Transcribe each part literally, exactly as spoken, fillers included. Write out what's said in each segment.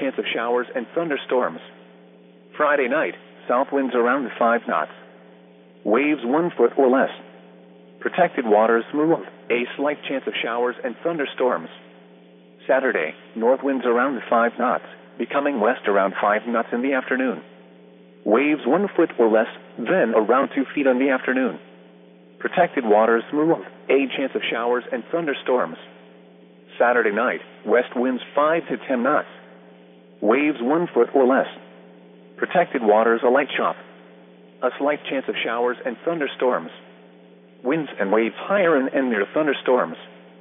chance of showers and thunderstorms. Friday night, south winds around five knots. Waves one foot or less. Protected waters smooth, a slight chance of showers and thunderstorms. Saturday, north winds around five knots, becoming west around five knots in the afternoon. Waves one foot or less, then around two feet in the afternoon. Protected waters smooth, a chance of showers and thunderstorms. Saturday night, west winds five to ten knots. Waves one foot or less. Protected waters a light chop. A slight chance of showers and thunderstorms. Winds and waves higher and, and near thunderstorms.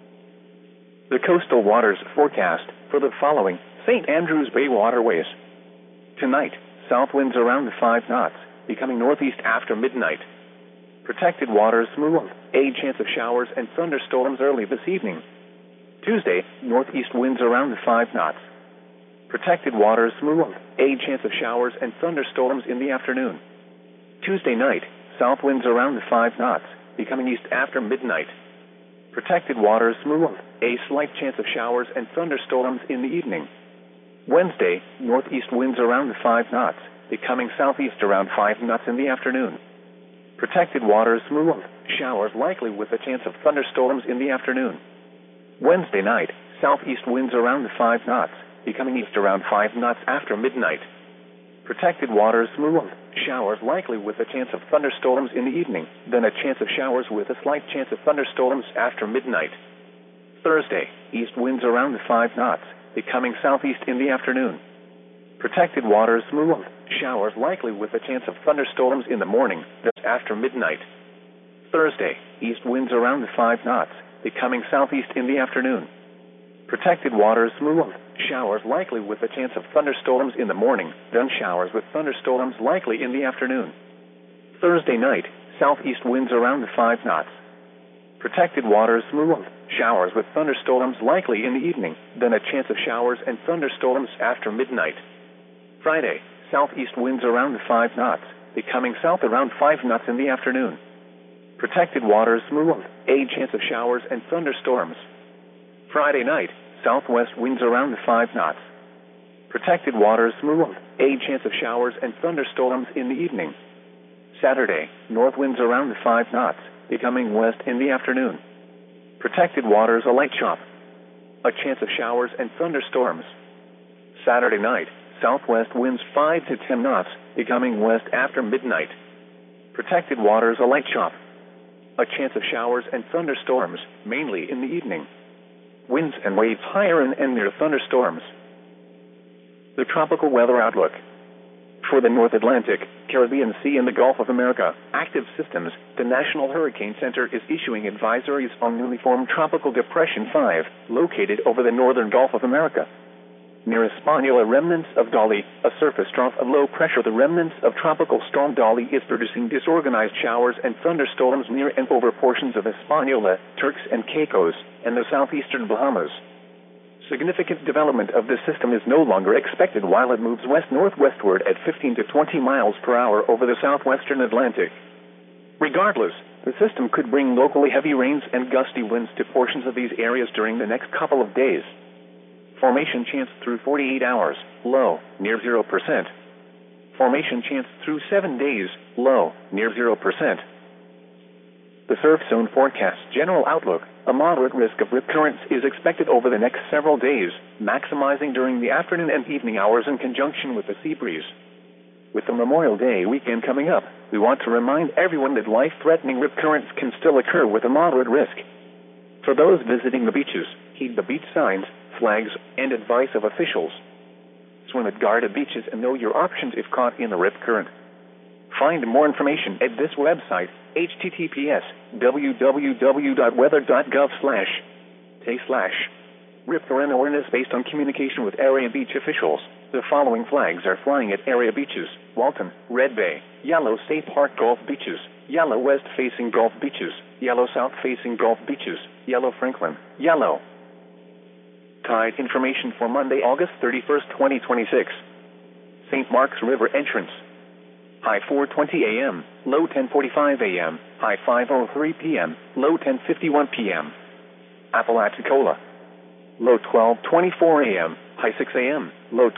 The coastal waters forecast for the following Saint Andrews Bay waterways. Tonight, south winds around five knots, becoming northeast after midnight. Protected waters smooth, a chance of showers and thunderstorms early this evening. Tuesday, northeast winds around five knots. Protected waters smooth, a chance of showers and thunderstorms in the afternoon. Tuesday night, south winds around five knots, becoming east after midnight. Protected waters smooth, a slight chance of showers and thunderstorms in the evening. Wednesday, northeast winds around five knots, becoming southeast around five knots in the afternoon. Protected waters smooth, showers likely with a chance of thunderstorms in the afternoon. Wednesday night, southeast winds around five knots, becoming east around five knots after midnight. Protected waters smooth, showers likely with a chance of thunderstorms in the evening, then a chance of showers with a slight chance of thunderstorms after midnight. Thursday, east winds around five knots, becoming southeast in the afternoon. Protected waters smooth, showers likely with a chance of thunderstorms in the morning, then after midnight. Thursday, east winds around five knots, becoming southeast in the afternoon. Protected waters smooth, showers likely with a chance of thunderstorms in the morning, then showers with thunderstorms likely in the afternoon. Thursday night, southeast winds around five knots. Protected waters smooth, showers with thunderstorms likely in the evening, then a chance of showers and thunderstorms after midnight. Friday, southeast winds around five knots, becoming south around five knots in the afternoon. Protected waters smooth, a chance of showers and thunderstorms. Friday night, southwest winds around five knots. Protected waters smooth, a chance of showers and thunderstorms in the evening. Saturday, north winds around five knots, becoming west in the afternoon. Protected waters a light chop. A chance of showers and thunderstorms. Saturday night, southwest winds five to ten knots, becoming west after midnight. Protected waters a light chop. A chance of showers and thunderstorms, mainly in the evening. Winds and waves higher and, and near thunderstorms. The tropical weather outlook. For the North Atlantic, Caribbean Sea and the Gulf of America, active systems, the National Hurricane Center is issuing advisories on newly formed Tropical Depression five, located over the northern Gulf of America. Near Hispaniola, remnants of Dolly, a surface trough of low pressure, the remnants of Tropical Storm Dolly is producing disorganized showers and thunderstorms near and over portions of Hispaniola, Turks and Caicos, and the southeastern Bahamas. Significant development of this system is no longer expected while it moves west-northwestward at fifteen to twenty miles per hour over the southwestern Atlantic. Regardless, the system could bring locally heavy rains and gusty winds to portions of these areas during the next couple of days. Formation chance through forty-eight hours, low, near zero percent. Formation chance through seven days, low, near zero percent. The surf zone forecast general outlook, a moderate risk of rip currents is expected over the next several days, maximizing during the afternoon and evening hours in conjunction with the sea breeze. With the Memorial Day weekend coming up, we want to remind everyone that life-threatening rip currents can still occur with a moderate risk. For those visiting the beaches, heed the beach signs, flags, and advice of officials. Swim at guarded beaches and know your options if caught in the rip current. Find more information at this website, h t t p s w w w dot weather dot gov slash t slash rip current awareness based on communication with area beach officials. The following flags are flying at area beaches: Walton, Red Bay, Yellow State Park Gulf Beaches, Yellow West facing Gulf Beaches, Yellow South facing Gulf Beaches, Yellow Franklin, Yellow. Tide information for Monday, August thirty-first, twenty twenty-six. Saint Mark's River entrance. High four twenty a m, low ten forty-five a m, high five oh three p m, low ten fifty-one p m Apalachicola. Low twelve twenty-four a m, high six a m, low